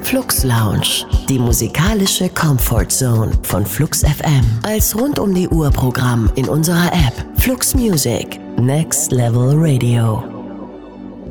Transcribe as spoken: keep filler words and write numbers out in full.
Flux Lounge, die musikalische Comfort Zone von Flux F M. Als rund um die Uhr Programm in unserer App Flux Music. Next Level Radio.